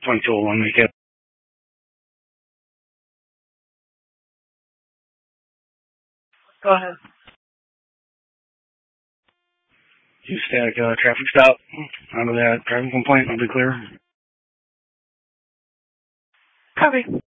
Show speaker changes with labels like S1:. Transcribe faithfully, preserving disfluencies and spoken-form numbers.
S1: twenty-two oh one, make it.
S2: Go ahead.
S1: You static uh, traffic stop. Out of that driving complaint, I'll be clear.
S2: Copy.